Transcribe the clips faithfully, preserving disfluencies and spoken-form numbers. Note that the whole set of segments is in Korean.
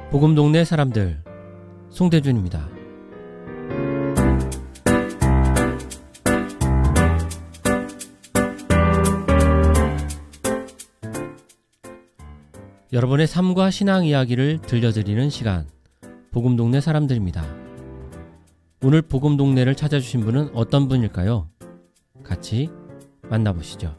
복음동네 사람들 송대준입니다. 여러분의 삶과 신앙 이야기를 들려드리는 시간, 복음동네 사람들입니다. 오늘 복음동네를 찾아주신 분은 어떤 분일까요? 같이 만나보시죠.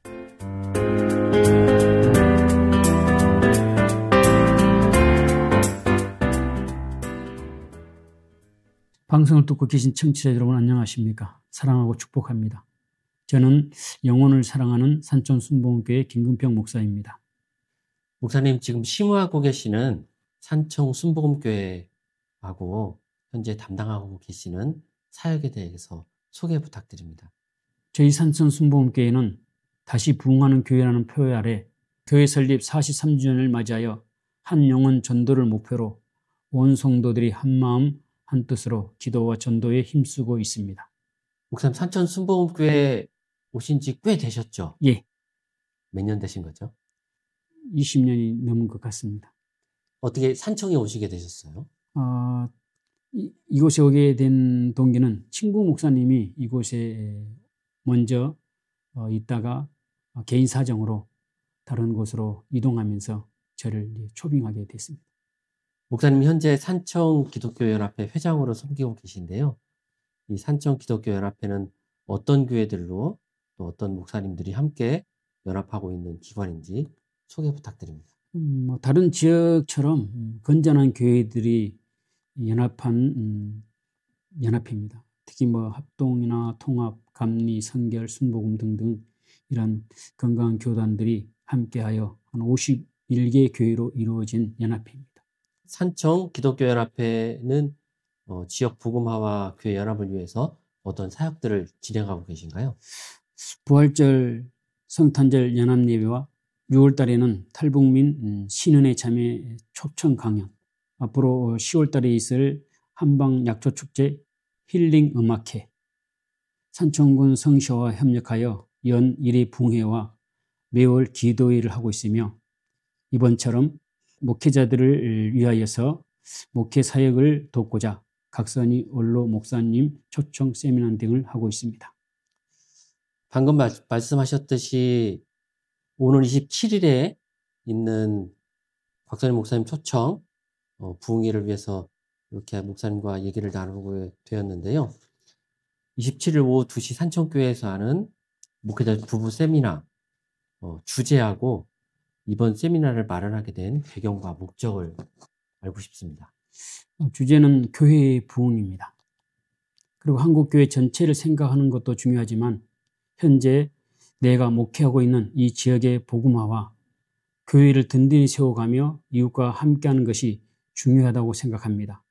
방송을 듣고 계신 청취자 여러분 안녕하십니까? 사랑하고 축복합니다. 저는 영혼을 사랑하는 산청순복음교회 김근평 목사입니다. 목사님, 지금 심우하고 계시는 산청순복음교회하고 현재 담당하고 계시는 사역에 대해서 소개 부탁드립니다. 저희 산청순복음교회는 다시 부흥하는 교회라는 표어 아래 교회 설립 사십삼 주년을 맞이하여 한 영혼 전도를 목표로 온 성도들이 한마음 한뜻으로 기도와 전도에 힘쓰고 있습니다. 목사님, 산청순복음교회 오신 지 꽤 되셨죠? 예. 몇 년 되신 거죠? 이십 년이 넘은 것 같습니다. 어떻게 산청에 오시게 되셨어요? 어, 이, 이곳에 오게 된 동기는 친구 목사님이 이곳에 먼저 어, 있다가 어, 개인 사정으로 다른 곳으로 이동하면서 저를 초빙하게 됐습니다. 목사님, 현재 산청기독교연합회 회장으로 섬기고 계신데요. 이 산청기독교연합회는 어떤 교회들로 또 어떤 목사님들이 함께 연합하고 있는 기관인지 소개 부탁드립니다. 음, 뭐 다른 지역처럼 건전한 교회들이 연합한 음, 연합회입니다. 특히 뭐 합동이나 통합, 감리, 선결, 순복음 등등 이런 건강한 교단들이 함께하여 한 오십일 개 교회로 이루어진 연합회입니다. 산청기독교연합회는 어, 지역 복음화와 교회 연합을 위해서 어떤 사역들을 진행하고 계신가요? 부활절, 성탄절 연합예배와 유월 달에는 탈북민 신은혜 자매 초청 강연, 앞으로 시월 달에 있을 한방약초축제 힐링 음악회, 산청군 성시와 협력하여 연 일 회 붕회와 매월 기도회를 하고 있으며 이번처럼 목회자들을 위하여서 목회 사역을 돕고자 각선이 원로 목사님 초청 세미나 등을 하고 있습니다. 방금 마, 말씀하셨듯이 오늘 이십칠 일에 있는 곽선희 목사님 초청 어, 부흥회를 위해서 이렇게 목사님과 얘기를 나누게 되었는데요. 이십칠 일 오후 두 시 산청교회에서 하는 목회자 부부 세미나 어, 주제하고 이번 세미나를 마련하게 된 배경과 목적을 알고 싶습니다. 주제는 교회의 부흥입니다. 그리고 한국교회 전체를 생각하는 것도 중요하지만 현재 내가 목회하고 있는 이 지역의 복음화와 교회를 든든히 세워가며 이웃과 함께하는 것이 중요하다고 생각합니다.